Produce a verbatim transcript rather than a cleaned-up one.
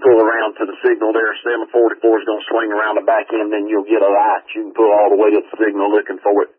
pull around to the signal there. seven forty-four is going to swing around the back end, then you'll get a light. You can pull all the way to the signal looking for it.